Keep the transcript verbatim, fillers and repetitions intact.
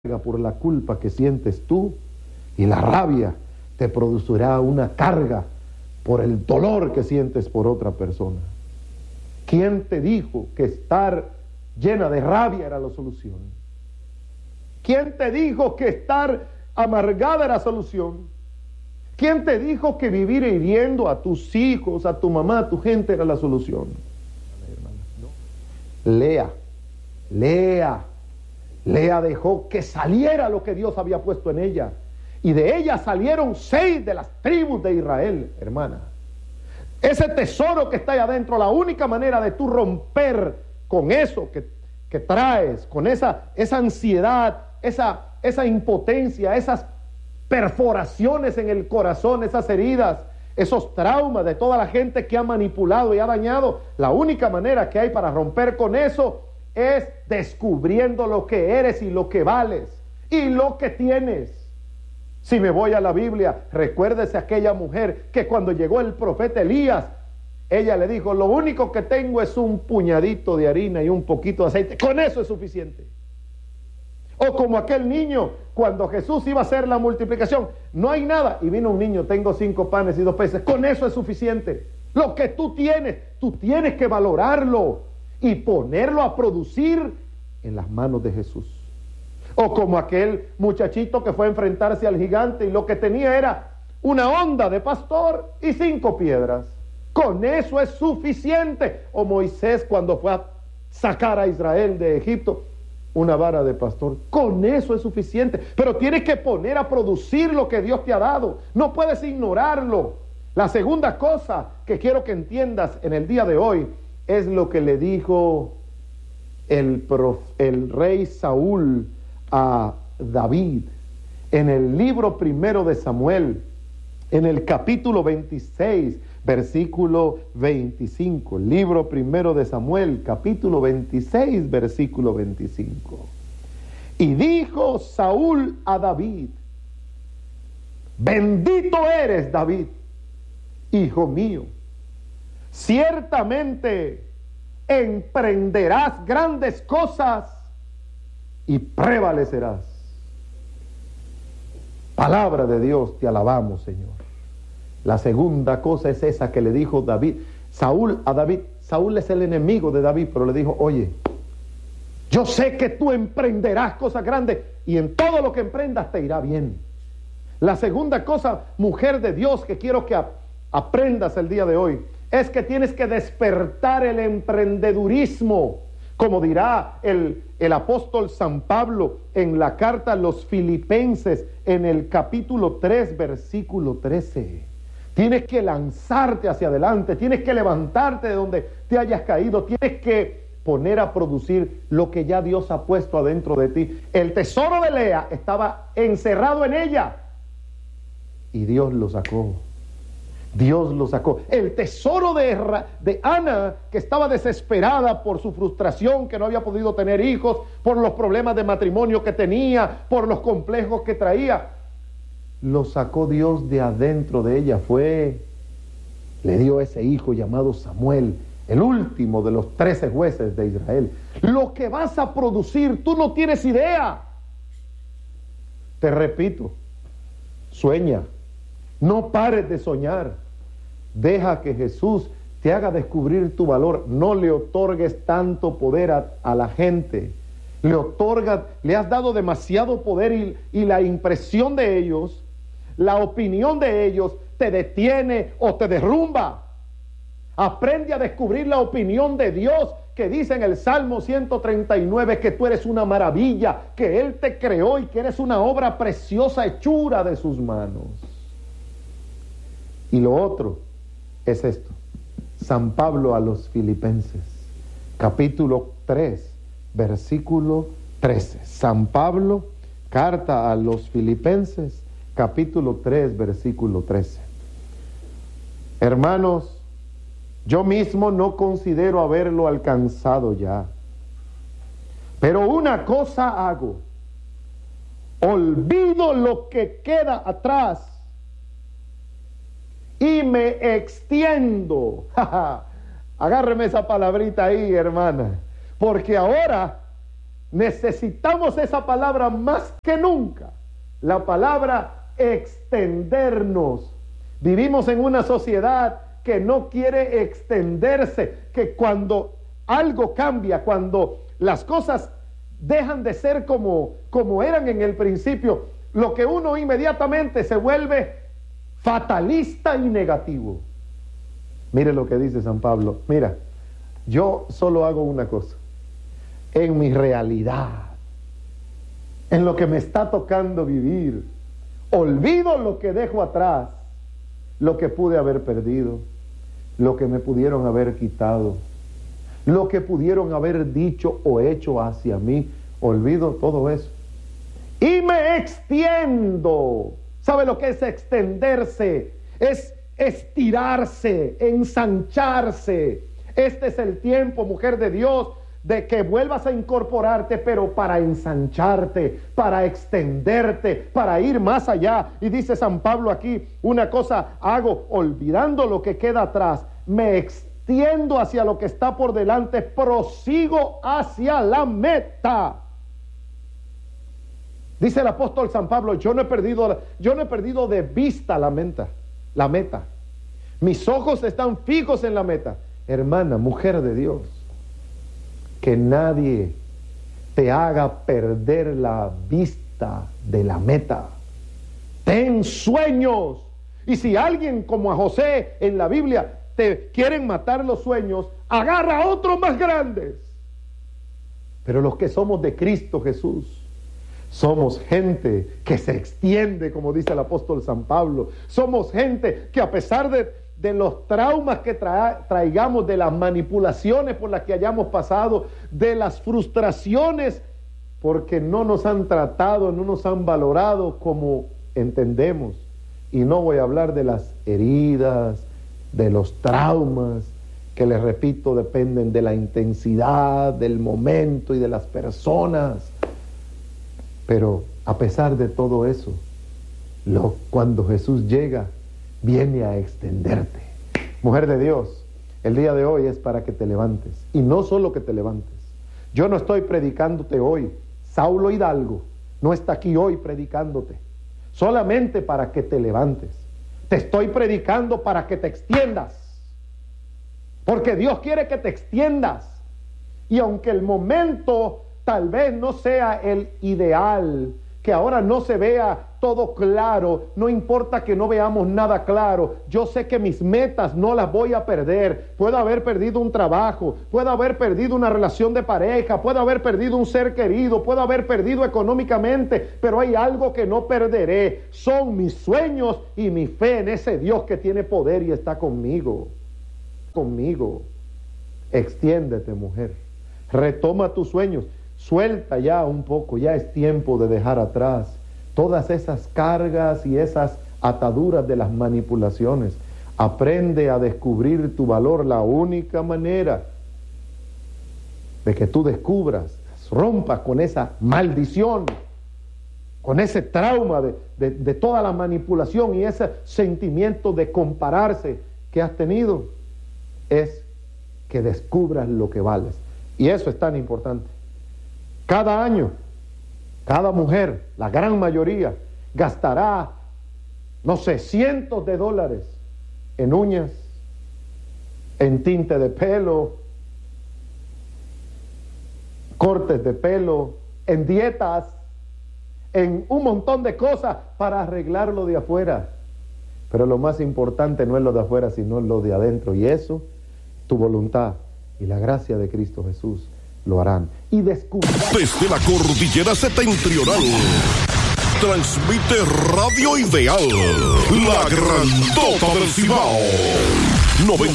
por la culpa que sientes tú, y la rabia te producirá una carga por el dolor que sientes por otra persona. ¿Quién te dijo que estar llena de rabia era la solución? ¿Quién te dijo que estar amargada era la solución? ¿Quién te dijo que vivir hiriendo a tus hijos, a tu mamá, a tu gente era la solución? Lea, lea. Lea dejó que saliera lo que Dios había puesto en ella. Y de ella salieron seis de las tribus de Israel, hermana. Ese tesoro que está ahí adentro, la única manera de tú romper con eso que, que traes, con esa, esa ansiedad, esa, esa impotencia, esas perforaciones en el corazón, esas heridas, esos traumas de toda la gente que ha manipulado y ha dañado, la única manera que hay para romper con eso es descubriendo lo que eres y lo que vales y lo que tienes. Si me voy a la Biblia, recuérdese aquella mujer que cuando llegó el profeta Elías, ella le dijo: lo único que tengo es un puñadito de harina y un poquito de aceite, con eso es suficiente. O como aquel niño, cuando Jesús iba a hacer la multiplicación, no hay nada, y vino un niño: tengo cinco panes y dos peces, con eso es suficiente. Lo que tú tienes, tú tienes que valorarlo y ponerlo a producir en las manos de Jesús. O como aquel muchachito que fue a enfrentarse al gigante y lo que tenía era una onda de pastor y cinco piedras. Con eso es suficiente. O Moisés cuando fue a sacar a Israel de Egipto, una vara de pastor. Con eso es suficiente. Pero tienes que poner a producir lo que Dios te ha dado. No puedes ignorarlo. La segunda cosa que quiero que entiendas en el día de hoy es lo que le dijo el, prof, el rey Saúl a David en el libro primero de Samuel, en el capítulo veintiséis, versículo veinticinco. Libro primero de Samuel, capítulo veintiséis, versículo veinticinco. Y dijo Saúl a David: bendito eres, David, hijo mío. Ciertamente emprenderás grandes cosas y prevalecerás. Palabra de Dios, te alabamos, Señor. La segunda cosa es esa que le dijo David, Saúl a David. Saúl es el enemigo de David, pero le dijo: oye, yo sé que tú emprenderás cosas grandes y en todo lo que emprendas te irá bien. La segunda cosa, mujer de Dios, que quiero que ap- aprendas el día de hoy, es que tienes que despertar el emprendedurismo, como dirá el, el apóstol San Pablo en la carta a los Filipenses, en el capítulo tres, versículo trece. Tienes que lanzarte hacia adelante, tienes que levantarte de donde te hayas caído, tienes que poner a producir lo que ya Dios ha puesto adentro de ti. El tesoro de Lea estaba encerrado en ella y Dios lo sacó. Dios lo sacó. El tesoro de, de Ana, que estaba desesperada por su frustración, que no había podido tener hijos, por los problemas de matrimonio que tenía, por los complejos que traía, lo sacó Dios de adentro de ella. Fue, le dio ese hijo llamado Samuel, el último de los trece jueces de Israel. Lo que vas a producir, tú no tienes idea. Te repito, sueña. No pares de soñar. Deja que Jesús te haga descubrir tu valor. No le otorgues tanto poder a, a la gente. Le otorgas, le has dado demasiado poder y, y la impresión de ellos, la opinión de ellos te detiene o te derrumba. Aprende a descubrir la opinión de Dios, que dice en el Salmo ciento treinta y nueve que tú eres una maravilla, que Él te creó y que eres una obra preciosa, hechura de sus manos. Y lo otro es esto. San Pablo a los Filipenses, capítulo tres, versículo trece. San Pablo, carta a los Filipenses, capítulo tres, versículo trece. Hermanos, yo mismo no considero haberlo alcanzado ya, pero una cosa hago: olvido lo que queda atrás y me extiendo. Agárreme esa palabrita ahí, hermana. Porque ahora necesitamos esa palabra más que nunca, la palabra extendernos. Vivimos en una sociedad que no quiere extenderse, que cuando algo cambia, cuando las cosas dejan de ser como, como eran en el principio, lo que uno inmediatamente se vuelve fatalista y negativo. Mire lo que dice San Pablo. Mira, yo solo hago una cosa. En mi realidad, en lo que me está tocando vivir, olvido lo que dejo atrás, lo que pude haber perdido, lo que me pudieron haber quitado, lo que pudieron haber dicho o hecho hacia mí. Olvido todo eso y me extiendo. ¿Sabe lo que es extenderse? Es estirarse, ensancharse. Este es el tiempo, mujer de Dios, de que vuelvas a incorporarte, pero para ensancharte, para extenderte, para ir más allá. Y dice San Pablo aquí, una cosa hago, olvidando lo que queda atrás, me extiendo hacia lo que está por delante, prosigo hacia la meta. Dice el apóstol San Pablo, yo no he perdido, yo no he perdido de vista la meta, la meta. Mis ojos están fijos en la meta. Hermana, mujer de Dios, que nadie te haga perder la vista de la meta. Ten sueños. Y si alguien como a José en la Biblia te quieren matar los sueños, agarra otros más grandes. Pero los que somos de Cristo Jesús, somos gente que se extiende, como dice el apóstol San Pablo. Somos gente que a pesar de, de los traumas que tra traigamos, de las manipulaciones por las que hayamos pasado, de las frustraciones porque no nos han tratado, no nos han valorado como entendemos. Y no voy a hablar de las heridas, de los traumas, que les repito, dependen de la intensidad, del momento y de las personas. Pero a pesar de todo eso, lo, cuando Jesús llega, viene a extenderte. Mujer de Dios, el día de hoy es para que te levantes. Y no solo que te levantes. Yo no estoy predicándote hoy. Saulo Hidalgo no está aquí hoy predicándote solamente para que te levantes. Te estoy predicando para que te extiendas. Porque Dios quiere que te extiendas. Y aunque el momento tal vez no sea el ideal, que ahora no se vea todo claro, no importa que no veamos nada claro, yo sé que mis metas no las voy a perder. Puedo haber perdido un trabajo, puedo haber perdido una relación de pareja, puedo haber perdido un ser querido, puedo haber perdido económicamente, pero hay algo que no perderé, son mis sueños y mi fe en ese Dios que tiene poder y está conmigo, conmigo. Extiéndete, mujer, retoma tus sueños. Suelta ya un poco, ya es tiempo de dejar atrás todas esas cargas y esas ataduras de las manipulaciones. Aprende a descubrir tu valor. La única manera de que tú descubras, rompas con esa maldición, con ese trauma de, de, de toda la manipulación y ese sentimiento de compararse que has tenido, es que descubras lo que vales. Y eso es tan importante. Cada año, cada mujer, la gran mayoría, gastará, no sé, cientos de dólares en uñas, en tinte de pelo, cortes de pelo, en dietas, en un montón de cosas para arreglarlo de afuera. Pero lo más importante no es lo de afuera, sino lo de adentro. Y eso, tu voluntad y la gracia de Cristo Jesús lo harán. Y descubrirán. Desde la cordillera septentrional transmite Radio Ideal, la grandota del Cibao.